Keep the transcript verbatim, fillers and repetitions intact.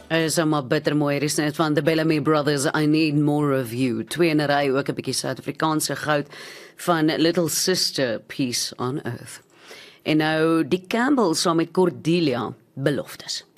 Is maar bitter mooi, hier is net van the Bellamy Brothers, I Need More of You. Twee in 'n ry, ook 'n bietjie Suid-Afrikaanse goud van Little Sister, Peace on Earth. En nou die Campbell saam met Cordelia, beloftes.